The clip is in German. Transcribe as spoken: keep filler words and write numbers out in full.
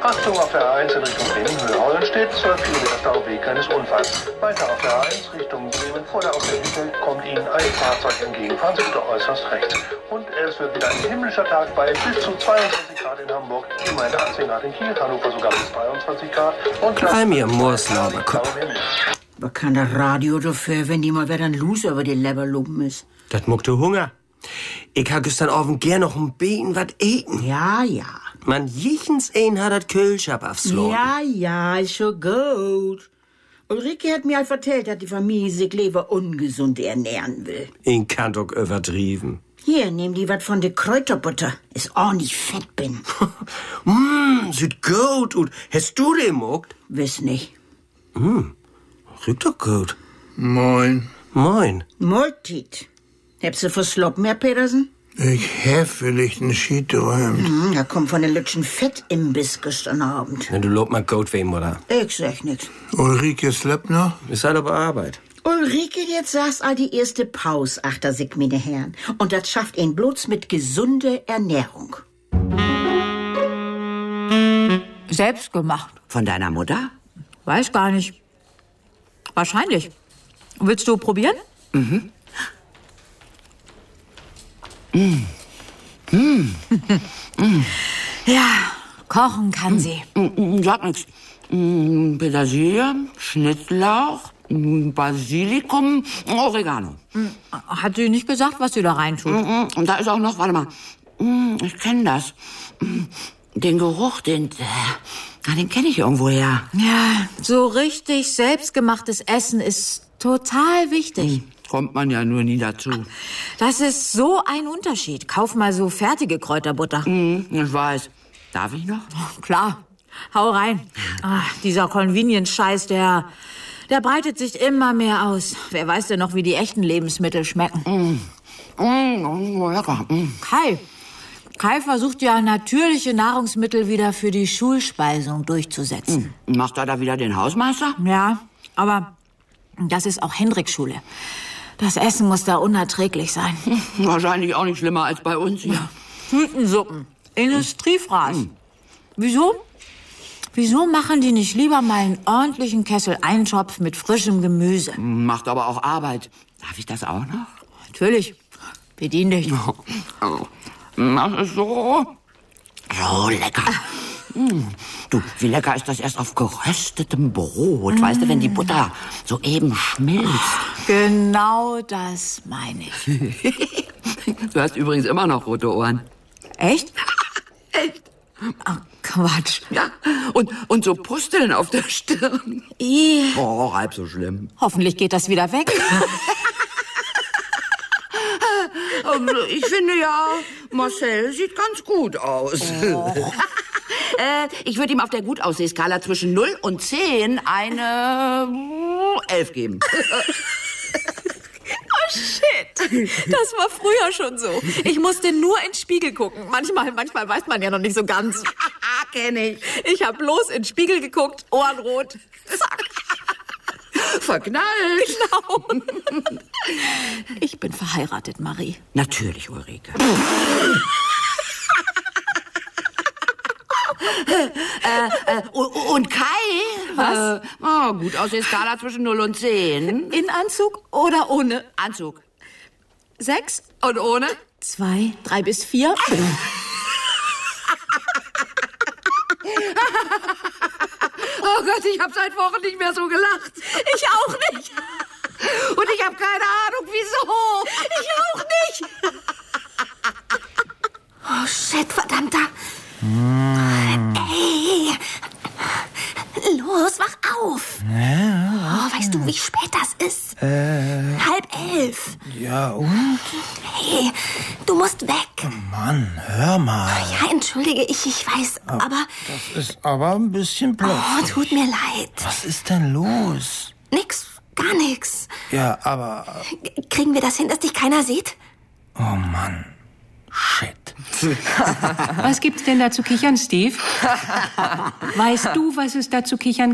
Achtung auf der A eins in Richtung Bremen-Höhe entsteht zwölf Kilometer Stau wegen eines Unfalls. Weiter auf der A eins Richtung Bremen vor der Ausfahrt kommt Ihnen ein Fahrzeug entgegen. Fahren Sie bitte äußerst rechts. Und es wird wieder ein himmlischer Tag bei bis zu zweiundzwanzig Grad in Hamburg, immerhin achtzehn Grad in Kiel, Hannover sogar bis dreiundzwanzig Grad. Und Bei mir muss lauter Kopf. Was kann das Radio dafür, wenn die mal wieder ein Loser über die Leber lupen ist? Das muckt du Hunger. Ich ha gestern Abend gern noch ein Beten wat eten. Ja, ja. Man jichens ein hat dat Kühlschab aufslagen. Ja, ja, ist schon gut. Ulrike hat mir halt erzählt, dass die Familie sich lieber ungesund ernähren will. Ich kann doch übertrieben. Hier, nehm die wat von der Kräuterbutter. Ist ordentlich fett bin. Mmm, sieht gut und hast du den muckt? Wiss nicht. Mmm, riecht doch gut. Moin. Moin. Multit. Habst du versloppen, Herr Petersen? Ich hab vielleicht einen Schied träumt. Hm, er kommt von der Lütschen Fettimbiss gestern Abend. Na, du lob mal gut wem, oder? Ich sag nix. Ulrike slept noch? Ist halt aber Arbeit. Ulrike, jetzt saß all die erste Pause, achter sich, meine Herren. Und das schafft ihn bloß mit gesunder Ernährung. Selbst gemacht. Von deiner Mutter? Weiß gar nicht. Wahrscheinlich. Willst du probieren? Mhm. Mm. Mm. mm. Ja, kochen kann sie. Mm, sag nix. Mm, Petersilie, Schnittlauch, Basilikum, Oregano. Hat sie nicht gesagt, was sie da reintut? Mm, und da ist auch noch, warte mal, mm, ich kenne das. Mm, den Geruch, den, äh, den kenne ich irgendwoher. Ja, so richtig selbstgemachtes Essen ist total wichtig. Mm. Kommt man ja nur nie dazu. Das ist so ein Unterschied. Kauf mal so fertige Kräuterbutter. Mm, ich weiß. Darf ich noch? Oh, klar. Hau rein. Ach, dieser Convenience-Scheiß, der, der breitet sich immer mehr aus. Wer weiß denn noch, wie die echten Lebensmittel schmecken? Mm. Mm, lecker. Mm. Kai. Kai versucht ja, natürliche Nahrungsmittel wieder für die Schulspeisung durchzusetzen. Mm. Macht er da wieder den Hausmeister? Ja, aber das ist auch Hendriks Schule. Das Essen muss da unerträglich sein. Wahrscheinlich auch nicht schlimmer als bei uns hier. Ja. Tütensuppen. Industriefraß. Hm. Wieso? Wieso machen die nicht lieber mal einen ordentlichen Kessel Eintopf mit frischem Gemüse? Macht aber auch Arbeit. Darf ich das auch noch? Natürlich. Bedien dich. Oh, oh. Das ist so... So lecker. Mm. Du, wie lecker ist das erst auf geröstetem Brot, mm. weißt du, wenn die Butter so eben schmilzt. Genau das meine ich. Du hast übrigens immer noch rote Ohren. Echt? Echt? Ach, Quatsch. Ja, und, und so Pusteln auf der Stirn. I. Oh, halb so schlimm. Hoffentlich geht das wieder weg. Ich finde ja, Marcel sieht ganz gut aus. Oh. äh, ich würde ihm auf der Gutaussehe-Skala zwischen null und zehn eine elf geben. Oh, shit. Das war früher schon so. Ich musste nur in den Spiegel gucken. Manchmal, manchmal weiß man ja noch nicht so ganz. Kenn ich. Ich habe bloß in den Spiegel geguckt, Ohrenrot. Zack. Verknallt. Genau. Ich bin verheiratet, Marie. Natürlich, Ulrike. äh, äh, und Kai? Was? Äh, oh, gut aus der Skala zwischen null und zehn. In Anzug oder ohne? Anzug. Sechs? Und ohne? Zwei, drei bis vier. Oh Gott, ich habe seit Wochen nicht mehr so gelacht. Ich auch nicht. Und ich habe keine Ahnung, wieso. Ich auch nicht. Oh, shit, verdammter. Mm. Ey. Los, wach auf. Ja, oh, weißt du, wie spät das ist? Äh, Halb elf. Ja, und? Hey, du musst weg. Oh Mann, hör mal. Ja, entschuldige, ich, ich weiß, oh, aber... Das ist aber ein bisschen plötzlich. Oh, tut mir leid. Was ist denn los? Nix, gar nix. Ja, aber... Kriegen wir das hin, dass dich keiner sieht? Oh Mann, shit. Was gibt's denn da zu kichern, Steve? Weißt du, was es da zu kichern